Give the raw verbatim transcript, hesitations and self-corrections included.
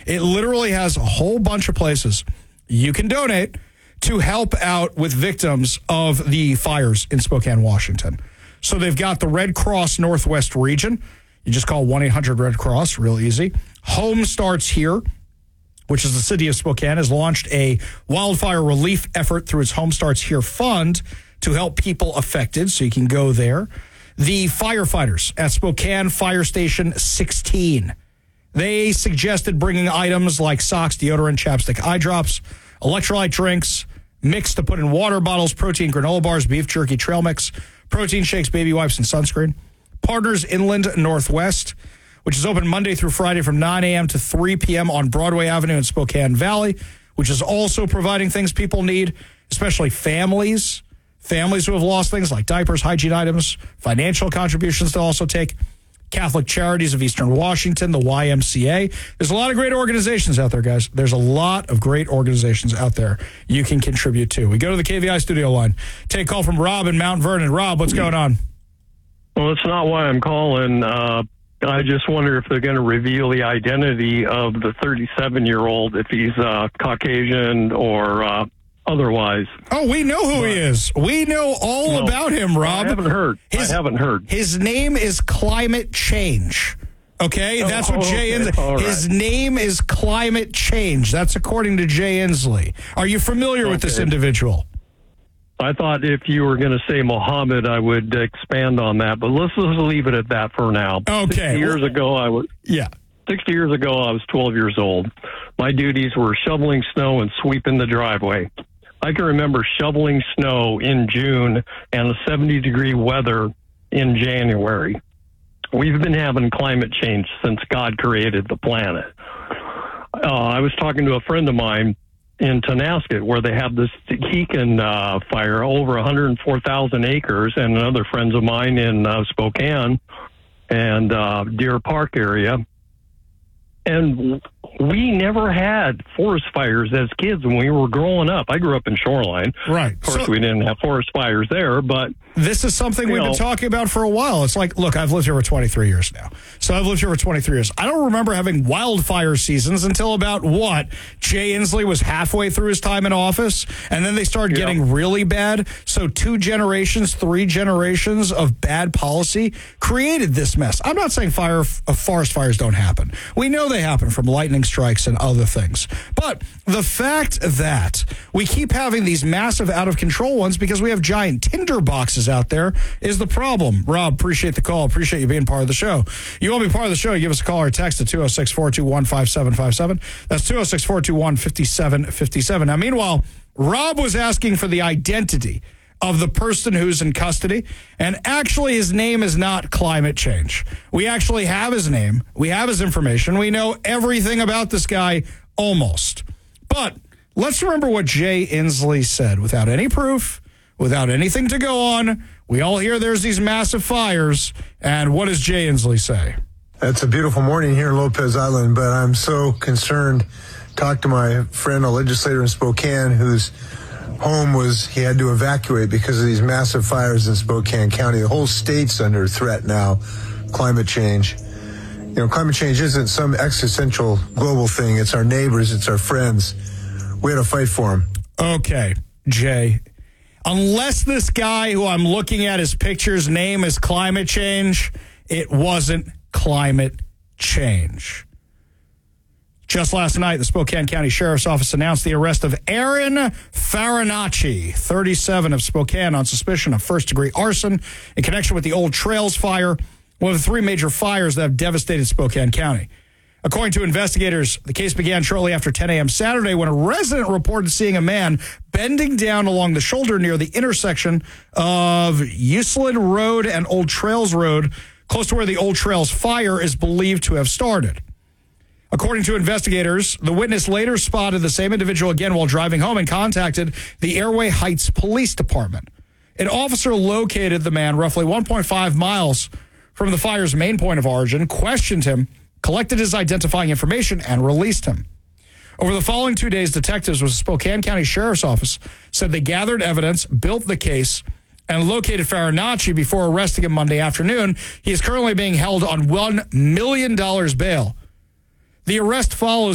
It literally has a whole bunch of places you can donate to help out with victims of the fires in Spokane, Washington. So they've got the Red Cross Northwest region. You just call one eight hundred red cross, real easy. Home Starts Here, which is the city of Spokane, has launched a wildfire relief effort through its Home Starts Here fund to help people affected, so you can go there. The firefighters at Spokane Fire Station sixteen, they suggested bringing items like socks, deodorant, chapstick, eye drops, electrolyte drinks, mix to put in water bottles, protein granola bars, beef jerky, trail mix, protein shakes, baby wipes, and sunscreen. Partners Inland Northwest, which is open Monday through Friday from nine a.m. to three p.m. on Broadway Avenue in Spokane Valley, which is also providing things people need, especially families, families who have lost things like diapers, hygiene items, financial contributions to also take. Catholic Charities of Eastern Washington, the Y M C A. There's a lot of great organizations out there, guys. There's a lot of great organizations out there you can contribute to. We go to the K V I studio line. Take a call from Rob in Mount Vernon. Rob, what's going on? Well, that's not why I'm calling. Uh, I just wonder if they're going to reveal the identity of the thirty-seven-year-old, if he's uh, Caucasian or uh, otherwise. Oh, we know who but, he is. We know all no, about him, Rob. I haven't heard. His, I haven't heard. His name is Climate Change. Okay? Oh, That's what Jay okay. Inslee... His right. name is Climate Change. That's according to Jay Inslee. Are you familiar okay. with this individual? I thought if you were going to say Mohammed, I would expand on that, but let's just leave it at that for now. Okay. sixty years ago, I was yeah. sixty years ago, I was twelve years old. My duties were shoveling snow and sweeping the driveway. I can remember shoveling snow in June and seventy-degree weather in January. We've been having climate change since God created the planet. Uh, I was talking to a friend of mine in Tonasket, where they have this Hekin uh, fire over one hundred four thousand acres, and other friends of mine in uh, Spokane and uh, Deer Park area. And we never had forest fires as kids when we were growing up. I grew up in Shoreline. Right. Of course, so, we didn't have forest fires there, but... This is something we've know, been talking about for a while. It's like, look, I've lived here for twenty-three years now. So I've lived here for twenty-three years. I don't remember having wildfire seasons until about what? Jay Inslee was halfway through his time in office, and then they started yeah. getting really bad. So two generations, three generations of bad policy created this mess. I'm not saying fire, uh, forest fires don't happen. We know they happen from lightning strikes and other things. But the fact that we keep having these massive out-of-control ones because we have giant tinder boxes out there is the problem. Rob, appreciate the call. Appreciate you being part of the show. You want to be part of the show, you give us a call or text at two oh six, four two one, five seven five seven. That's two oh six, four two one, five seven five seven. Now, meanwhile, Rob was asking for the identity of the person who's in custody, and actually his name is not Climate Change. We actually have his name. We have his information. We know everything about this guy, almost. But let's remember what Jay Inslee said without any proof, without anything to go on. We all hear there's these massive fires, and what does Jay Inslee say? It's a beautiful morning here in Lopez Island, but I'm so concerned. Talked to my friend, a legislator in Spokane, whose home was, he had to evacuate because of these massive fires in Spokane County. The whole state's under threat now, climate change. You know, climate change isn't some existential global thing. It's our neighbors, it's our friends. We had to fight for them. Okay, Jay. Unless this guy who I'm looking at his picture's name is Climate Change, it wasn't climate change. Just last night, the Spokane County Sheriff's Office announced the arrest of Aaron Farinacci, thirty-seven, of Spokane, on suspicion of first-degree arson in connection with the Old Trails fire, one of the three major fires that have devastated Spokane County. According to investigators, the case began shortly after ten a.m. Saturday when a resident reported seeing a man bending down along the shoulder near the intersection of Euclid Road and Old Trails Road, close to where the Old Trails fire is believed to have started. According to investigators, the witness later spotted the same individual again while driving home and contacted the Airway Heights Police Department. An officer located the man roughly one point five miles from the fire's main point of origin, questioned him, collected his identifying information, and released him. Over the following two days, detectives with the Spokane County Sheriff's Office said they gathered evidence, built the case, and located Farinacci before arresting him Monday afternoon. He is currently being held on one million dollars bail. The arrest follows